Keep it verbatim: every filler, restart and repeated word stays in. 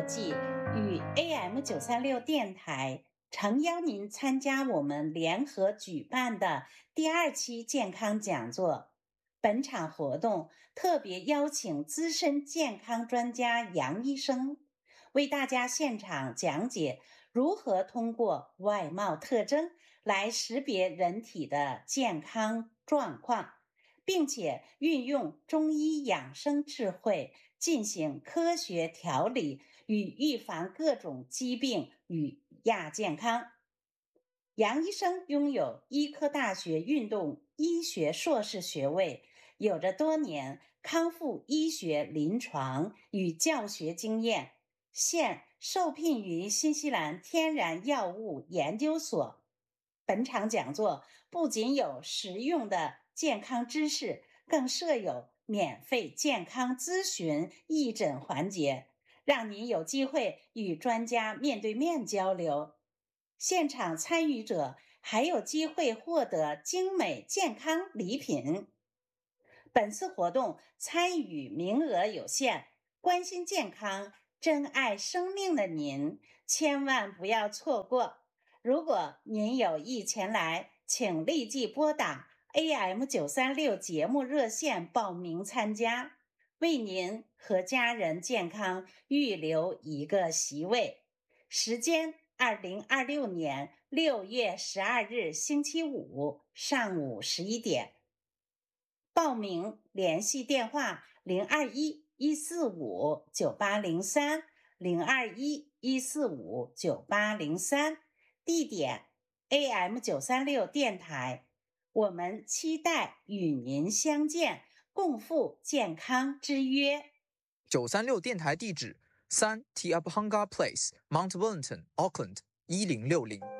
技与 A M 九三六 电台诚邀您参加我们联合举办的第二期健康讲座。本场活动特别邀请资深健康专家杨医生，为大家现场讲解如何通过外貌特征来识别人体的健康状况，并且运用中医养生智慧进行科学调理与预防各种疾病与亚健康。杨医生拥有医科大学运动医学硕士学位，有着多年康复医学临床与教学经验，现受聘于新西兰天然药物研究所。本场讲座不仅有实用的健康知识，更设有免费健康咨询义诊环节，让您有机会与专家面对面交流。现场参与者还有机会获得精美健康礼品。本次活动参与名额有限，关心健康、珍爱生命的您千万不要错过。如果您有意前来，请立即拨打 A M 九三六 节目热线报名参加，为您和家人健康预留一个席位。时间二零二六年六月十二日星期五上午十一点。报名联系电话零二一一四五九八零三 零二一一四五九八零三，地点 A M 九三六 电台。我们期待与您相见，共赴健康之约。 九三六电台地址三 Te Apahanga Place, Mount Wellington, Auckland 一零六零。